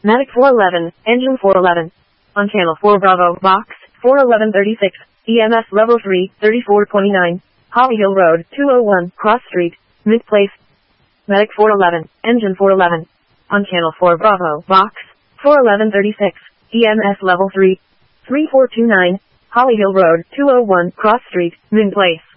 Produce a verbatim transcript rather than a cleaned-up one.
Medic four eleven, engine four eleven. On channel four Bravo, box, four eleven thirty-six, E M S level three, thirty-four twenty-nine, Holly Hill Road, two oh one, Cross Street, Mid Place. Medic four eleven, engine four eleven. On channel four Bravo, box, four eleven thirty-six, E M S level three, three four two nine, Holly Hill Road, two oh one, Cross Street, Mid Place.